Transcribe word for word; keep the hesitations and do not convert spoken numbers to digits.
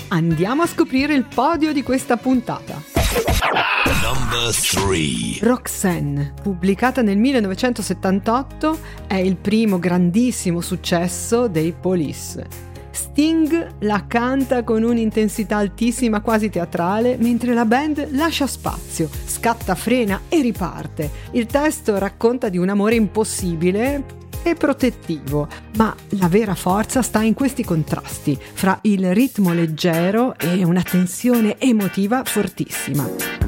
Andiamo a scoprire il podio di questa puntata. Number three. Roxanne, pubblicata nel millenovecentosettantotto, è il primo grandissimo successo dei Police. Sting la canta con un'intensità altissima, quasi teatrale, mentre la band lascia spazio, scatta, frena e riparte. Il testo racconta di un amore impossibile e protettivo, ma la vera forza sta in questi contrasti, fra il ritmo leggero e una tensione emotiva fortissima.